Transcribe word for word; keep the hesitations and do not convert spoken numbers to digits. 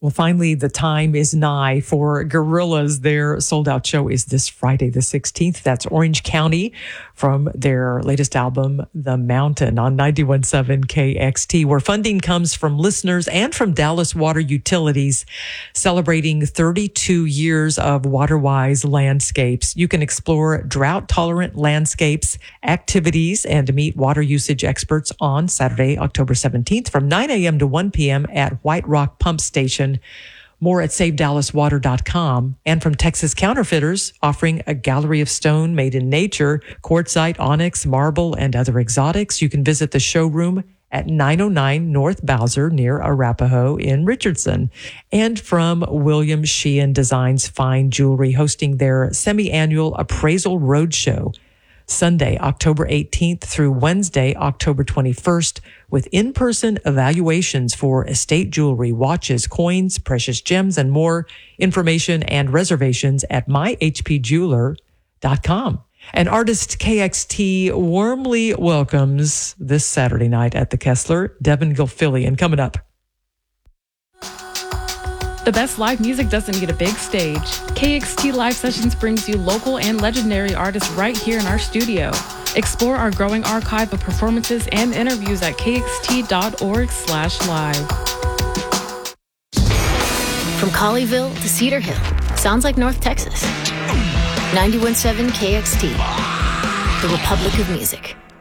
Well, finally, the time is nigh for Gorillaz. Their sold-out show is this Friday, the sixteenth. That's Orange County from their latest album, The Mountain, on ninety-one point seven K X T, where funding comes from listeners and from Dallas Water Utilities, celebrating thirty-two years of WaterWise landscapes. You can explore drought-tolerant landscapes, activities, and meet water usage experts on Saturday, October seventeenth from nine a.m. to one p.m. at White Rock Pump Station. More at save dallas water dot com. And from Texas Counterfeiters, offering a gallery of stone made in nature, quartzite, onyx, marble, and other exotics. You can visit the showroom at nine oh nine North Bowser near Arapahoe in Richardson. And from William Sheehan Designs Fine Jewelry, hosting their semi-annual Appraisal Roadshow, Sunday, October eighteenth through Wednesday, October twenty-first, with in-person evaluations for estate jewelry, watches, coins, precious gems, and more. Information and reservations at my h p jeweler dot com. And artist K X T warmly welcomes this Saturday night at the Kessler, Devin Gilfillian, coming up. The best live music doesn't need a big stage. K X T Live Sessions brings you local and legendary artists right here in our studio. Explore our growing archive of performances and interviews at k x t dot org slash live. From Colleyville to Cedar Hill, sounds like North Texas. ninety-one point seven K X T, the Republic of Music.